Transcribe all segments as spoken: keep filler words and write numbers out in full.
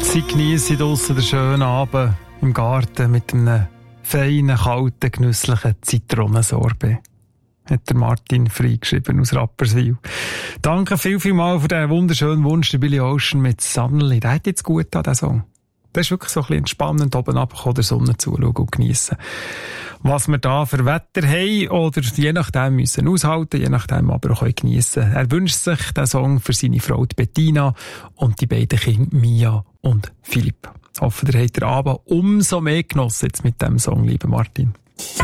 Sie geniessen draussen den schönen Abend im Garten mit einem feinen, kalten, genüsslichen Zitronensorbet. Hat der Martin Frey geschrieben aus Rapperswil. Danke viel, viel mal für diesen wunderschönen Wunsch, der Billy Ocean mit Suddenly. Der hat jetzt gut an, der Song. Das ist wirklich so ein bisschen entspannend, oben runter der Sonne zuschauen und geniessen. Was wir da für Wetter haben oder je nachdem müssen aushalten, je nachdem aber auch geniessen. Er wünscht sich den Song für seine Frau Bettina und die beiden Kinder Mia und Philipp. Ich hoffe, ihr habt den Abend umso mehr genossen jetzt mit diesem Song, lieber Martin.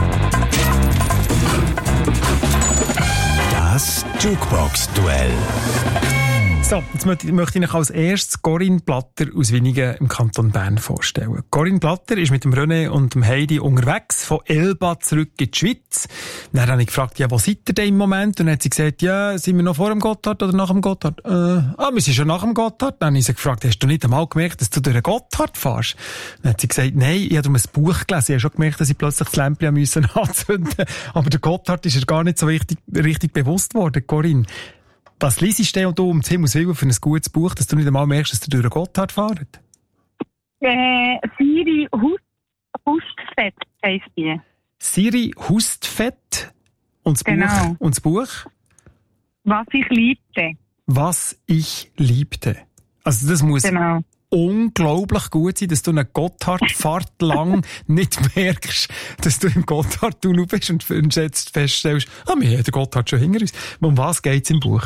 Das Jukebox-Duell. So, jetzt möchte ich euch als erstes Corinne Platter aus Winigen im Kanton Bern vorstellen. Corinne Platter ist mit dem René und dem Heidi unterwegs, von Elba zurück in die Schweiz. Dann habe ich gefragt, ja, wo seid ihr denn im Moment? Und dann hat sie gesagt, ja, sind wir noch vor dem Gotthard oder nach dem Gotthard? Äh, ah, wir sind schon nach dem Gotthard. Dann habe ich sie gefragt, hast du nicht einmal gemerkt, dass du durch den Gotthard fährst? Dann hat sie gesagt, nein, ich habe darum ein Buch gelesen. Ich habe schon gemerkt, dass ich plötzlich das Lämpchen müssen anzünden. Aber der Gotthard ist ja gar nicht so richtig, richtig bewusst worden, Corinne. Was liest du und du um Himmels Willen für ein gutes Buch, dass du nicht einmal merkst, dass du durch den Gotthard fährst? Äh, Siri Hust, Hustfett heisst die. Siri Hustfett und das, genau. Buch, und das Buch? Was ich liebte. Was ich liebte. Also das muss genau. unglaublich gut sein, dass du eine Gotthardfahrt lang nicht merkst, dass du im Gotthardtunnel bist und jetzt feststellst, ah, wir haben den Gotthard schon hinter uns. Um was geht es im Buch?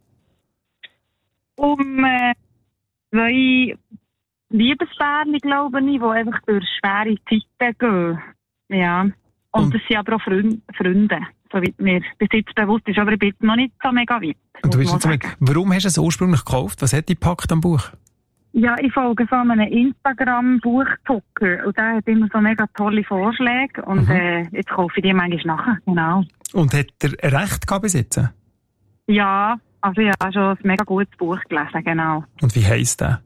Um äh, zwei Liebespärchen, glaube ich, die einfach durch schwere Zeiten gehen. Ja. Und, und das sind aber auch Freund, Freunde, soweit mir bis jetzt bewusst ist, aber ich bin jetzt noch nicht so mega weit. Und du bist jetzt mit, warum hast du es ursprünglich gekauft? Was hat dich gepackt am Buch? Ja, ich folge so einem Instagram-Buchtucker und der hat immer so mega tolle Vorschläge und mhm. äh, jetzt kaufe ich die manchmal nachher, genau. Und hat er recht gehabt bis jetzt? Ja, also ich habe schon ein mega gutes Buch gelesen, genau. Und wie heisst der?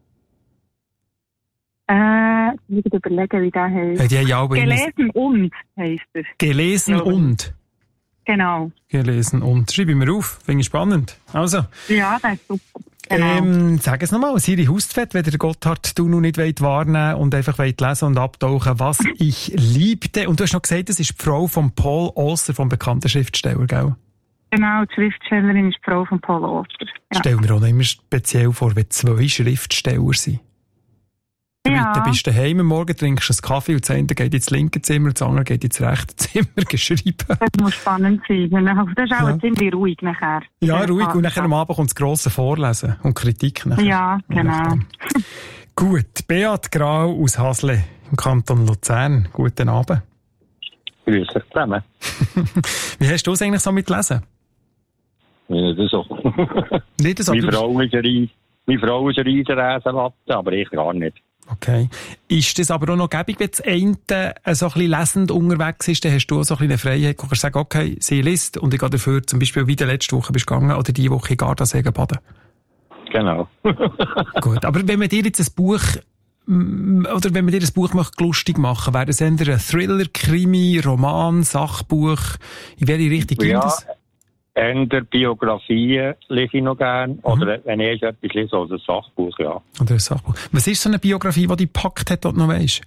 Äh, ich muss überlegen, wie der heisst. Ja, die ja Gelesen und heisst er. Gelesen ja, und? Genau. Gelesen und. Schreibe ich mir auf, finde ich spannend. Also. Ja, das ist super. Genau. Ähm, sag es nochmal, Siri Hustfett, wenn ihr den Gotthard du noch nicht wahrnehmen und einfach lesen und abtauchen, was ich liebte. Und du hast noch gesagt, das ist die Frau von Paul Auster, vom bekannten Schriftsteller, gell? Genau, die Schriftstellerin ist die Frau von Paul Auster. Ja. Stell mir auch noch immer speziell vor, wenn zwei Schriftsteller sind. Ja. Dann bist du daheim am Morgen, trinkst einen Kaffee und das eine geht ins linke Zimmer, das andere geht ins rechte Zimmer geschrieben. Das muss spannend sein. Das ist auch ja. ziemlich ruhig nachher. Ja, ruhig. Und nachher am Abend kommt das grosse Vorlesen und Kritik nachher. Ja, genau. Gut, Beat Grau aus Hasle im Kanton Luzern. Guten Abend. Grüß dich zusammen. Wie hast du es eigentlich so mit Lesen? Nicht so. Nicht so? Meine Frau ist eine Meine Frau ist eine Riesenlesenlatte, aber ich gar nicht. Okay. Ist das aber auch noch gäbig, wenn das eine so ein bisschen lesend unterwegs ist, dann hast du auch so ein bisschen eine Freiheit, du kannst sagen, okay, sie liest und ich gehe dafür, zum Beispiel wie die letzte Woche bist gegangen oder die Woche in Gardasee baden. Genau. Gut, aber wenn man dir jetzt ein Buch oder wenn man dir ein Buch möchte, lustig machen, wäre das entweder ein Thriller, Krimi, Roman, Sachbuch, in welche Richtung ging ja. das? Entweder Biografien lese ich noch gerne, mhm. oder wenn ich etwas lese, also ein Sachbuch, ja. Oder ein Sachbuch. Was ist so eine Biografie, die dich gepackt hat, die du noch weisst?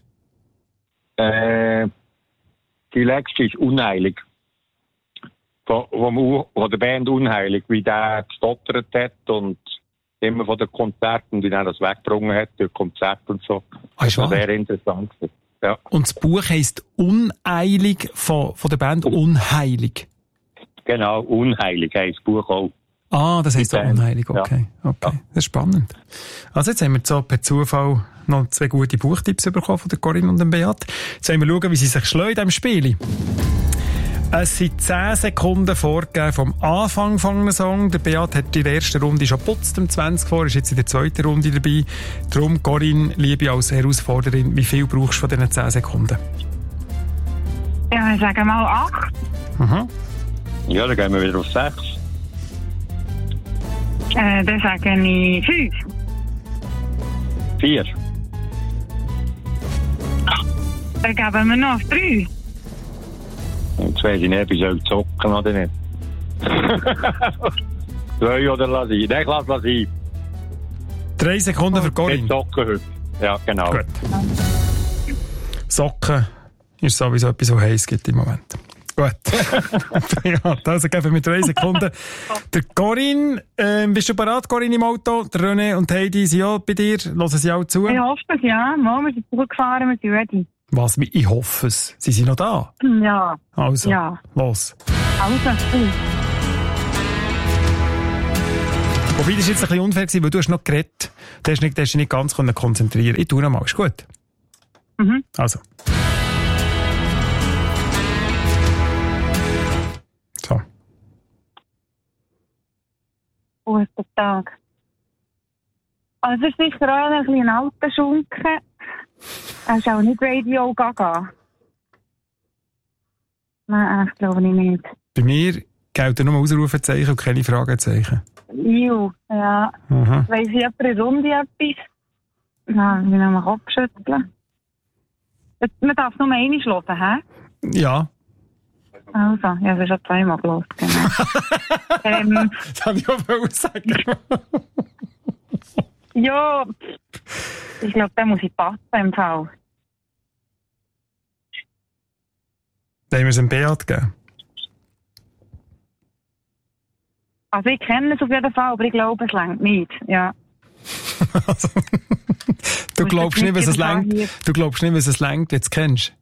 Äh, die letzte ist «Unheilig». Von, vom, von der Band «Unheilig», wie der gestottert hat und immer von den Konzerten, wie er das weggebrungen hat, durch Konzerte und so. Ah, das war sehr interessant. Ja. Und das Buch heisst «Uneilig» von, von der Band «Unheilig». Genau, «Unheilig» heisst das Buch auch. Ah, das heisst auch «Unheilig», okay. Ja. okay. Ja. Das ist spannend. Also jetzt haben wir so per Zufall noch zwei gute Buchtipps bekommen von der Corinne und dem Beat. Jetzt wollen wir schauen, wie sie sich schlagen in diesem Spiel. Es sind zehn Sekunden vorgegeben vom Anfang von einem Song. Der Beat hat in der ersten Runde schon putzt, um zwanzig vor, ist jetzt in der zweiten Runde dabei. Darum, Corinne, liebe als Herausforderin, wie viel brauchst du von diesen zehn Sekunden? Ja, ich sage mal acht. Mhm. Ja, dann gehen wir wieder auf sechs. Äh, dann sage ich fünf. Vier. Dann geben wir noch drei. Jetzt weiss ich nicht, ob ich soll zocken oder nicht. Zwei oder lass ich? Nein, ich lass lass ich. Drei Sekunden für Corinne. Ich zocken heute. Ja, genau. Gut. Socken ist sowieso etwas, so heiß gibt im Moment. Gut. Ja, also geben wir drei Sekunden. Der Corinne, äh, bist du bereit, Corinne, im Auto? Der René und Heidi sind auch bei dir. Hören sie auch zu? Ich hoffe es, ja. Mal, wir sind zurückgefahren, wir sind ready. Was? Ich hoffe es. Sie sind noch da? Ja. Also, Ja. los. Also, Wobei, das war jetzt ein bisschen unfair gewesen, weil du hast noch geredet. Du hast nicht, du hast dich nicht ganz konzentrieren. Ich tue noch mal. Ist gut? Mhm. Also. So. guten Tag. Also, es ist sicher auch ein bisschen ein alter Schunken. Er ist auch nicht Radio Gaga. Nein, ich glaube nicht. Bei mir gelten nur Ausrufezeichen und keine Fragezeichen. Ju, ja. Aha. Weiss ich jemand in Runde etwas? Nein, ich will noch mal Kopf schütteln. Man darf nur einmal hören, hä? Ja. Also, ja, das ist schon zweimal gehört, genau. ähm, Das wollte ich auch sagen. ja, ich glaube, da muss ich passen im Fall. Da haben wir es einem Beat gegeben. Also, ich kenne es auf jeden Fall, aber ich glaube, es reicht nicht, ja. Also, du glaubst nicht, was es längt. Du glaubst nicht, was es längt, jetzt kennst.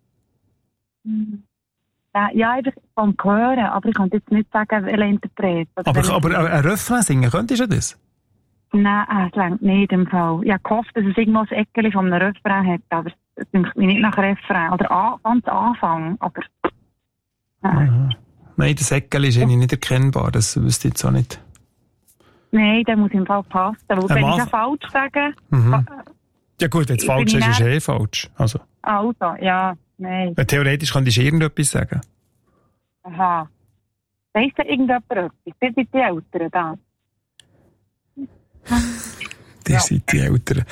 Ja, ja, einfach vom Hören, aber ich kann jetzt nicht sagen, welcher Interpret. Aber, welcher- aber ein Refrain singen, könntest du das? Nein, es reicht nicht im Fall. Ich habe gehofft, dass es irgendwo ein Eckchen von einem Refrain hat, aber es klingt mir nicht nach Refrain. Oder an, ganz Anfang, aber... Nein, Nein, das Säckchen ist irgendwie nicht erkennbar, das wüsste ich jetzt auch nicht. Nein, der muss im Fall passen. Weil Am wenn ich Anfang- es falsch sage... Mhm. Ja gut, wenn es Ich falsch bin ist, ist nicht- eh falsch. Also, Also, ja, nein. weil theoretisch könntest du irgendetwas sagen. Aha. Weiss da irgendjemand etwas? Sind die Eltern da? Die Ja. sind die Eltern.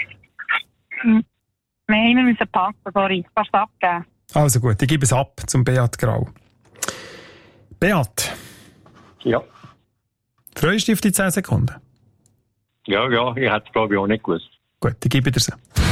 Nein, wir müssen passen, sorry. Kannst du abgeben? Also gut, ich gebe es ab zum Beat Grau. Beat, Ja. freust du dich auf die zehn Sekunden? Ja, ja, ich hätte es glaube ich auch nicht gewusst. Gut, ich gebe dir sie.